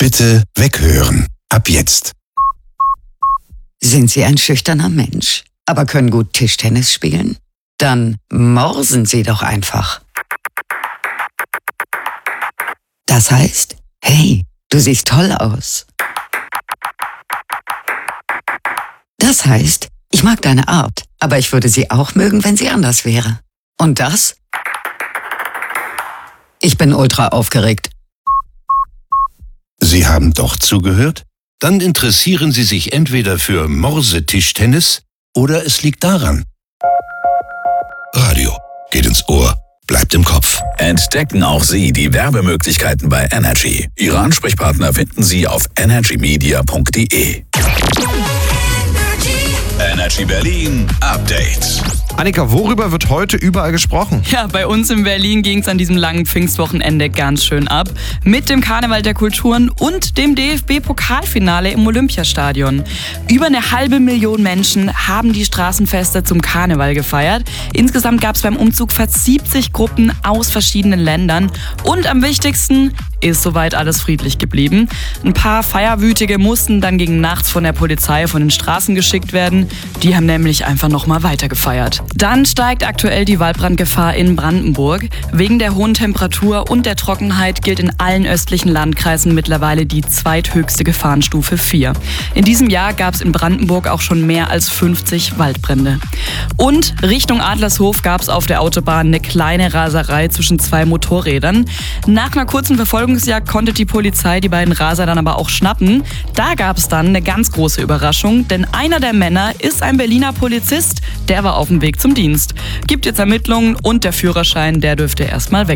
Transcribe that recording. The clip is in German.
Bitte weghören. Ab jetzt. Sind Sie ein schüchterner Mensch, aber können gut Tischtennis spielen? Dann morsen Sie doch einfach. Das heißt, hey, du siehst toll aus. Das heißt, ich mag deine Art, aber ich würde sie auch mögen, wenn sie anders wäre. Und das? Ich bin ultra aufgeregt. Sie haben doch zugehört? Dann interessieren Sie sich entweder für Morsetischtennis oder es liegt daran. Radio geht ins Ohr, bleibt im Kopf. Entdecken auch Sie die Werbemöglichkeiten bei Energy. Ihre Ansprechpartner finden Sie auf energymedia.de. Energy Berlin Update. Annika, worüber wird heute überall gesprochen? Ja, bei uns in Berlin ging es an diesem langen Pfingstwochenende ganz schön ab. Mit dem Karneval der Kulturen und dem DFB-Pokalfinale im Olympiastadion. Über 500.000 Menschen haben die Straßenfeste zum Karneval gefeiert. Insgesamt gab es beim Umzug fast 70 Gruppen aus verschiedenen Ländern. Und am wichtigsten ist soweit alles friedlich geblieben. Ein paar Feierwütige mussten dann gegen nachts von der Polizei von den Straßen geschickt werden. Die haben nämlich einfach nochmal weitergefeiert. Dann steigt aktuell die Waldbrandgefahr in Brandenburg. Wegen der hohen Temperatur und der Trockenheit gilt in allen östlichen Landkreisen mittlerweile die zweithöchste Gefahrenstufe 4. In diesem Jahr gab es in Brandenburg auch schon mehr als 50 Waldbrände. Und Richtung Adlershof gab es auf der Autobahn eine kleine Raserei zwischen zwei Motorrädern. Nach einer kurzen Verfolgungsjagd konnte die Polizei die beiden Raser dann aber auch schnappen. Da gab es dann eine ganz große Überraschung, denn einer der Männer ist ein Berliner Polizist, der war auf dem Weg zum Dienst. Gibt jetzt Ermittlungen und der Führerschein, der dürfte erstmal weg.